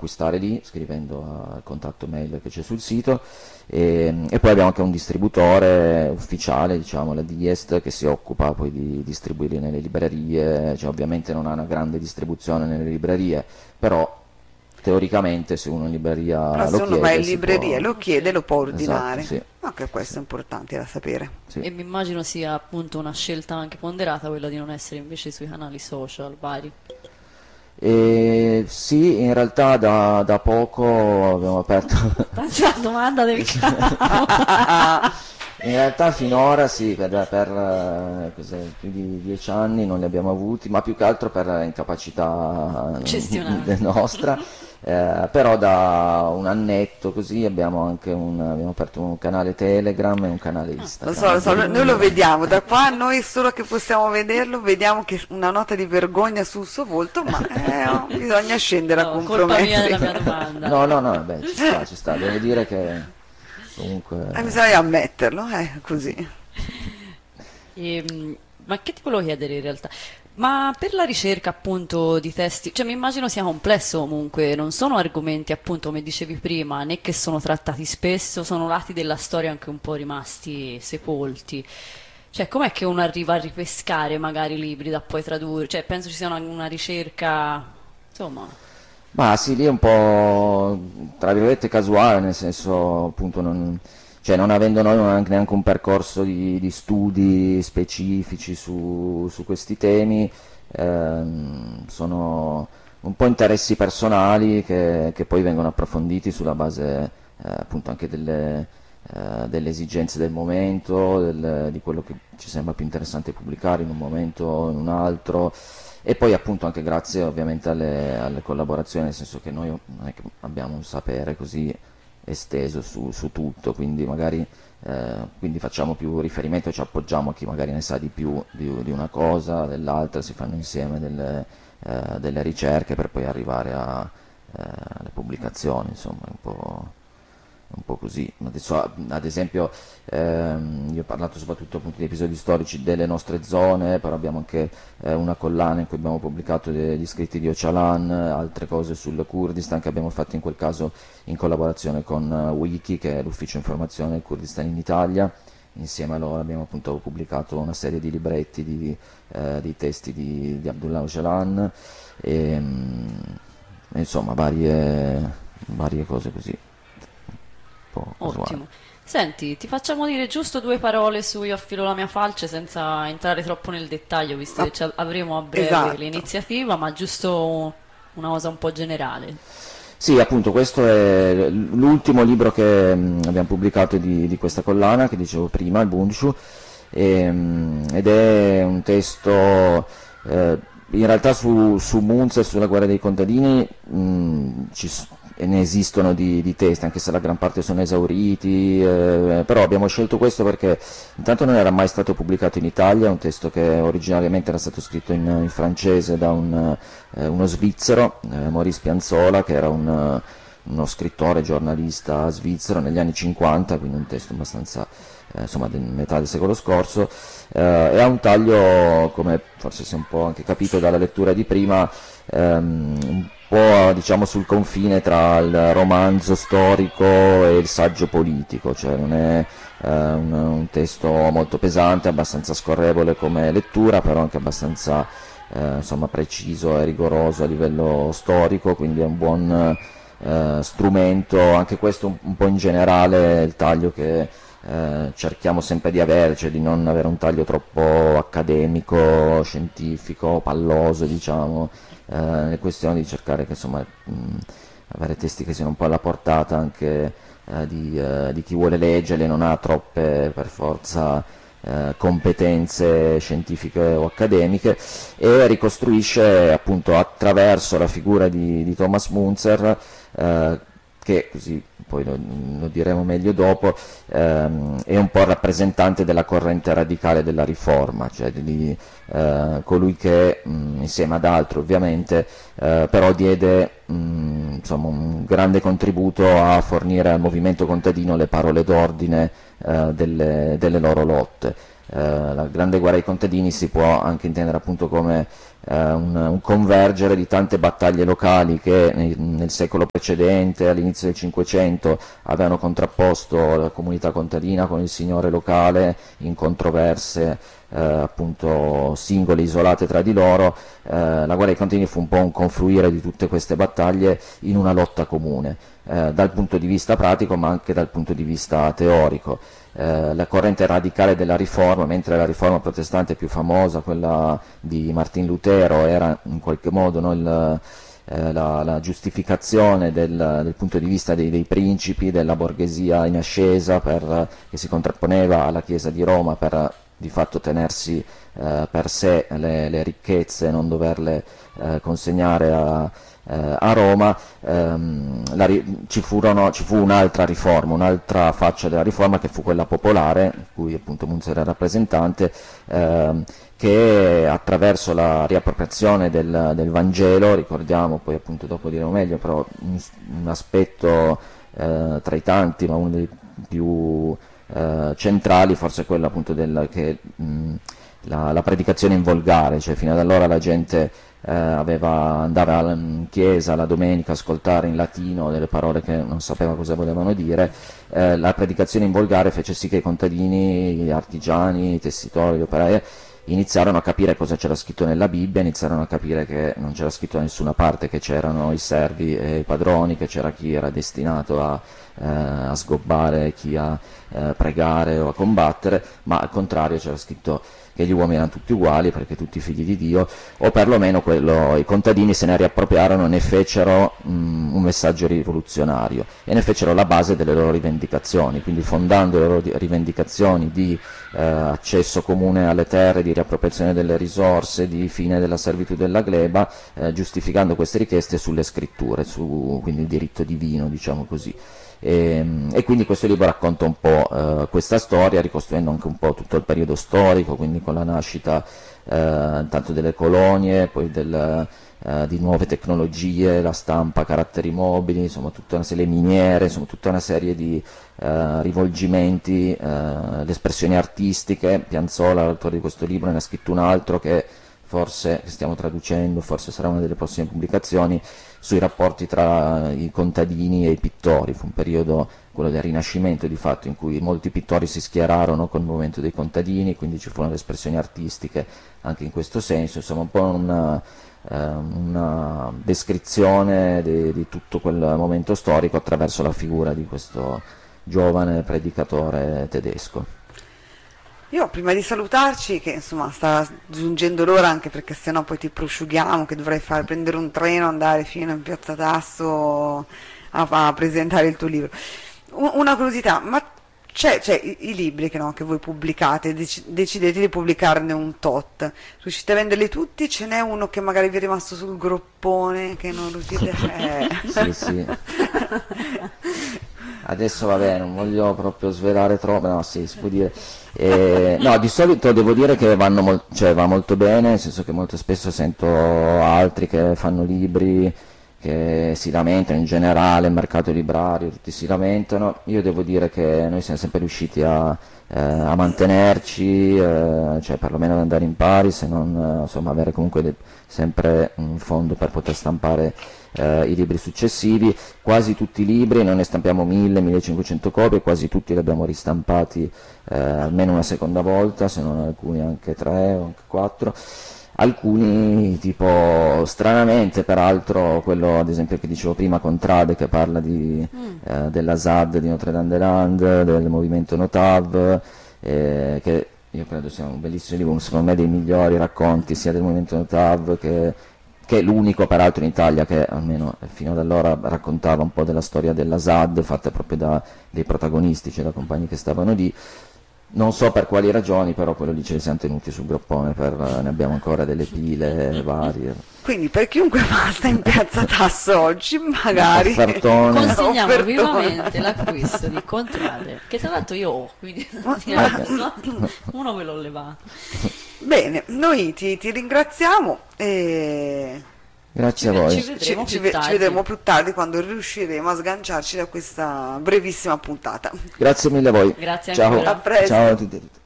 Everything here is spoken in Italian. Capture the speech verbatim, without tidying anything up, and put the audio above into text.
acquistare lì scrivendo al contatto mail che c'è sul sito, e, e poi abbiamo anche un distributore ufficiale, diciamo la Diest, che si occupa poi di distribuirli nelle librerie, cioè ovviamente non ha una grande distribuzione nelle librerie, però teoricamente se uno in libreria Però lo se uno chiede va in si libreria e può... lo chiede, lo può ordinare. Esatto, sì, Anche questo sì, è importante da sapere. sì. E mi immagino sia appunto una scelta anche ponderata quella di non essere invece sui canali social vari. E sì, in realtà da, da poco abbiamo aperto... Faccio la domanda del caso. In realtà finora sì, per, per eh, cos'è, più di dieci anni non li abbiamo avuti, ma più che altro per incapacità eh, Gestionale. nostra, eh, però da un annetto così abbiamo anche un, abbiamo aperto un canale Telegram e un canale Lo Instagram. so, lo so, noi noi lo vediamo, da qua noi solo che possiamo vederlo, vediamo che una nota di vergogna sul suo volto, ma eh, oh, bisogna scendere a No, colpa mia compromessi. della mia domanda. No, no, no, beh, ci sta, ci sta, devo dire che comunque... Eh, bisogna ammetterlo, è così. Ehm, ma che ti volevo chiedere in realtà? Ma per la ricerca appunto di testi, cioè mi immagino sia complesso comunque, non sono argomenti appunto come dicevi prima, né che sono trattati spesso, sono lati della storia anche un po' rimasti sepolti. Cioè com'è che uno arriva a ripescare magari libri da poi tradurre? Cioè penso ci sia una, una ricerca, insomma... Ma sì, lì è un po' tra virgolette casuale, nel senso appunto non, cioè, non avendo noi non neanche un percorso di, di studi specifici su, su questi temi, ehm, sono un po' interessi personali che, che poi vengono approfonditi sulla base eh, appunto anche delle, eh, delle esigenze del momento, del- di quello che ci sembra più interessante pubblicare in un momento o in un altro. E poi appunto anche grazie ovviamente alle, alle collaborazioni, nel senso che noi non è che abbiamo un sapere così esteso su, su tutto, quindi magari eh, quindi facciamo più riferimento, ci appoggiamo a chi magari ne sa di più di, di una cosa, dell'altra, si fanno insieme delle, eh, delle ricerche per poi arrivare a, eh, alle pubblicazioni, insomma, è un po', un po' così. Adesso, ad esempio, ehm, io ho parlato soprattutto appunto di episodi storici delle nostre zone, però abbiamo anche eh, una collana in cui abbiamo pubblicato degli scritti di Öcalan, altre cose sul Kurdistan che abbiamo fatto in quel caso in collaborazione con eh, Wiki, che è l'ufficio informazione del Kurdistan in Italia. Insieme a loro abbiamo appunto pubblicato una serie di libretti di, eh, di testi di, di Abdullah Öcalan, e, mm, insomma varie, varie cose così. Un po' casuali. Ottimo. Senti, ti facciamo dire giusto due parole su Io affilo la mia falce senza entrare troppo nel dettaglio, visto che ci avremo a breve Esatto. l'iniziativa, ma giusto un- una cosa un po' generale. Sì, appunto, questo è l'ultimo libro che mh, abbiamo pubblicato di, di questa collana, che dicevo prima, il Bundschu, e, mh, ed è un testo, eh, in realtà su, su Munz e sulla guerra dei contadini mh, ci s- e ne esistono di, di testi, anche se la gran parte sono esauriti, eh, però abbiamo scelto questo perché intanto non era mai stato pubblicato in Italia, è un testo che originariamente era stato scritto in, in francese da un, eh, uno svizzero, eh, Maurice Pianzola, che era un, eh, uno scrittore, giornalista svizzero negli anni cinquanta, quindi un testo abbastanza eh, insomma del metà del secolo scorso, eh, e ha un taglio, come forse si è un po' anche capito dalla lettura di prima, ehm, un po' diciamo sul confine tra il romanzo storico e il saggio politico, cioè non è eh, un, un testo molto pesante, abbastanza scorrevole come lettura, però anche abbastanza eh, insomma preciso e rigoroso a livello storico, quindi è un buon eh, strumento, anche questo un, un po' in generale il taglio che eh, cerchiamo sempre di avere, cioè di non avere un taglio troppo accademico, scientifico, palloso, diciamo, eh, le questioni di cercare che insomma mh, avere testi che siano un po' alla portata anche eh, di, eh, di chi vuole leggerli, non ha troppe per forza eh, competenze scientifiche o accademiche, e ricostruisce appunto attraverso la figura di, di Thomas Müntzer, eh, che così poi lo, lo diremo meglio dopo, ehm, è un po' rappresentante della corrente radicale della riforma, cioè di eh, colui che mh, insieme ad altri ovviamente eh, però diede mh, insomma, un grande contributo a fornire al movimento contadino le parole d'ordine eh, delle, delle loro lotte. Eh, la grande guerra ai contadini si può anche intendere appunto come eh, un, un convergere di tante battaglie locali che nel, nel secolo precedente, all'inizio del Cinquecento, avevano contrapposto la comunità contadina con il signore locale in controverse eh, appunto singole, isolate tra di loro. Eh, la guerra dei contadini fu un po' un confluire di tutte queste battaglie in una lotta comune, eh, dal punto di vista pratico ma anche dal punto di vista teorico. Eh, la corrente radicale della riforma, mentre la riforma protestante più famosa, quella di Martin Lutero, era in qualche modo, no, il, eh, la, la giustificazione del, del punto di vista dei, dei principi, della borghesia in ascesa, per, che si contrapponeva alla Chiesa di Roma per di fatto tenersi eh, per sé le, le ricchezze e non doverle eh, consegnare a, eh, a Roma. ehm, la, ci, furono, ci fu un'altra riforma, un'altra faccia della riforma, che fu quella popolare, di cui appunto Munzer era rappresentante, ehm, che attraverso la riappropriazione del, del Vangelo, ricordiamo, poi appunto dopo diremo meglio, però un, un aspetto eh, tra i tanti, ma uno dei più Uh, centrali, forse quello appunto del, che mh, la, la predicazione in volgare, cioè fino ad allora la gente uh, aveva, andava in chiesa la domenica a ascoltare in latino delle parole che non sapeva cosa volevano dire. Uh, la predicazione in volgare fece sì che i contadini, gli artigiani, i tessitori, gli operai iniziarono a capire cosa c'era scritto nella Bibbia, iniziarono a capire che non c'era scritto da nessuna parte che c'erano i servi e i padroni, che c'era chi era destinato a, eh, a sgobbare, chi a eh, pregare o a combattere, ma al contrario c'era scritto che gli uomini erano tutti uguali perché tutti figli di Dio, o perlomeno quello, i contadini se ne riappropriarono e ne fecero mh, un messaggio rivoluzionario e ne fecero la base delle loro rivendicazioni, quindi fondando le loro rivendicazioni di eh, accesso comune alle terre, di riappropriazione delle risorse, di fine della servitù della gleba, eh, giustificando queste richieste sulle scritture, su quindi il diritto divino, diciamo così. E, e quindi questo libro racconta un po' eh, questa storia, ricostruendo anche un po' tutto il periodo storico, quindi con la nascita eh, intanto delle colonie, poi del, eh, di nuove tecnologie, la stampa a caratteri mobili, insomma tutta una serie di miniere, insomma tutta una serie di eh, rivolgimenti, eh, le espressioni artistiche. Piazzolla, l'autore di questo libro, ne ha scritto un altro che forse che stiamo traducendo, forse sarà una delle prossime pubblicazioni, sui rapporti tra i contadini e i pittori. Fu un periodo, quello del Rinascimento di fatto, in cui molti pittori si schierarono col movimento dei contadini, quindi ci furono le espressioni artistiche anche in questo senso, insomma un po' una, eh, una descrizione di, di tutto quel momento storico attraverso la figura di questo giovane predicatore tedesco. Io prima di salutarci, che insomma sta giungendo l'ora, anche perché sennò poi ti prosciughiamo, che dovrai fare, prendere un treno, andare fino in Piazza Tasso a, a presentare il tuo libro. U- una curiosità, ma c'è, c'è i, i libri che, no, che voi pubblicate, dec- decidete di pubblicarne un tot, riuscite a venderli tutti? Ce n'è uno che magari vi è rimasto sul groppone, che non riuscite a... Sì, sì. Adesso vabbè, non voglio proprio svelare troppo, no, sì, si può dire. Eh, no, di solito devo dire che vanno mol- cioè, va molto bene, nel senso che molto spesso sento altri che fanno libri che si lamentano, in generale il mercato librario, tutti si lamentano. Io devo dire che noi siamo sempre riusciti a, eh, a mantenerci, eh, cioè perlomeno ad andare in pari, se non eh, insomma avere comunque de- sempre un fondo per poter stampare eh, i libri successivi. Quasi tutti i libri, noi ne stampiamo mille millecinquecento copie, quasi tutti li abbiamo ristampati eh, almeno una seconda volta, se non alcuni anche tre o anche quattro. Alcuni, tipo, stranamente, peraltro, quello ad esempio che dicevo prima, Contrade, che parla di, mm. eh, della S A D di Notre-Dame-des-Landes, del movimento Notav, eh, che io credo sia un bellissimo libro, secondo me dei migliori racconti sia del movimento Notav, che, che è l'unico peraltro in Italia che almeno fino ad allora raccontava un po' della storia della S A D, fatta proprio da, dei protagonisti, cioè da compagni che stavano lì. Non so per quali ragioni, però quello lì ce li siamo tenuti sul groppone, per, ne abbiamo ancora delle pile varie. Quindi per chiunque passa in Piazza Tasso oggi, magari Offertone. Consigliamo Offertone. vivamente l'acquisto di Contrade, che tra l'altro io ho, quindi uno me l'ho levato. Bene, noi ti, ti ringraziamo e Grazie Ci- a voi. ci vedremo ci, ci più ve- ci tardi. vedremo più tardi, quando riusciremo a sganciarci da questa brevissima puntata. Grazie mille a voi. Grazie Ciao. ancora. A presto. Ciao a tutti e a tutte.